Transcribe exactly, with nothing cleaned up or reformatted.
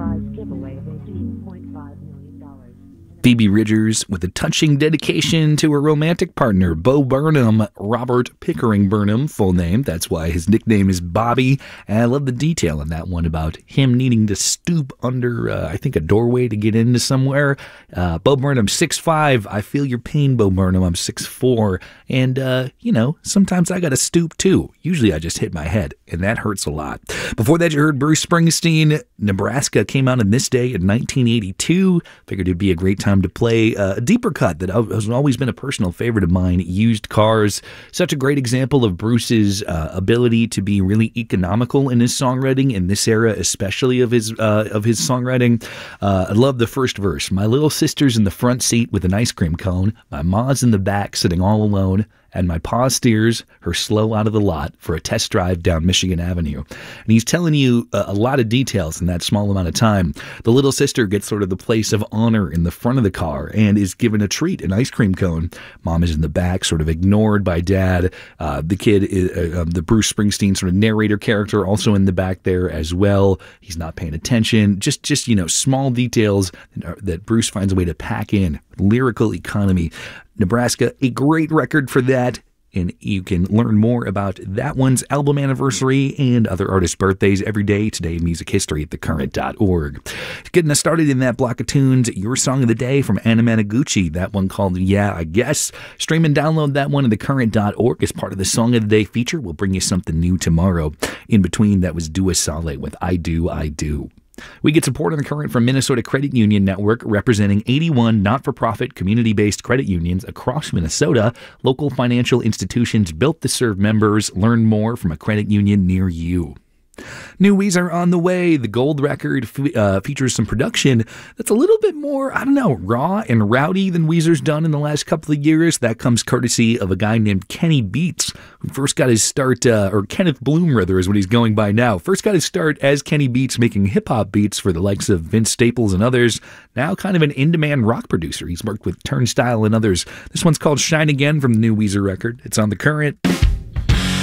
prize giveaway of eighteen point five million dollars. Phoebe Bridgers with a touching dedication to her romantic partner, Bo Burnham, Robert Pickering Burnham, full name. That's why his nickname is Bobby. And I love the detail in that one about him needing to stoop under, uh, I think, a doorway to get into somewhere. Uh, Bo Burnham, six five. I feel your pain, Bo Burnham. I'm six four. And, uh, you know, sometimes I got to stoop too. Usually I just hit my head, and that hurts a lot. Before that, you heard Bruce Springsteen. Nebraska came out on this day in nineteen eighty-two. Figured it'd be a great time to play uh, a deeper cut that has always been a personal favorite of mine, Used Cars. Such a great example of Bruce's uh, ability to be really economical in his songwriting in this era, especially of his uh, of his songwriting. Uh, I love the first verse. My little sister's in the front seat with an ice cream cone. My ma's in the back sitting all alone. And my pa steers her slow out of the lot for a test drive down Michigan Avenue. And he's telling you a, a lot of details in that small amount of time. The little sister gets sort of the place of honor in the front of the car and is given a treat, an ice cream cone. Mom is in the back, sort of ignored by dad. Uh, the kid, is, uh, um, the Bruce Springsteen sort of narrator character, also in the back there as well. He's not paying attention. Just, just you know, small details that Bruce finds a way to pack in. Lyrical economy. Nebraska, a great record for that, and you can learn more about that one's album anniversary and other artists' birthdays every day today in music history at the current dot org. Getting us started in that block of tunes, your song of the day from Anna Managuchi, that one called Yeah, I Guess. Stream and download that one at the current dot org as part of the Song of the Day feature. We'll bring you something new tomorrow. In between, that was Dua Saleh with I Do, I Do. We get support on the current from Minnesota Credit Union Network, representing eighty-one not-for-profit community-based credit unions across Minnesota. Local financial institutions built to serve members. Learn more from a credit union near you. New Weezer on the way. The gold record uh, features some production that's a little bit more, I don't know, raw and rowdy than Weezer's done in the last couple of years. That comes courtesy of a guy named Kenny Beats, who first got his start, uh, or Kenneth Bloom, rather, is what he's going by now. First got his start as Kenny Beats, making hip-hop beats for the likes of Vince Staples and others. Now kind of an in-demand rock producer. He's worked with Turnstile and others. This one's called Shine Again from the New Weezer record. It's on the current.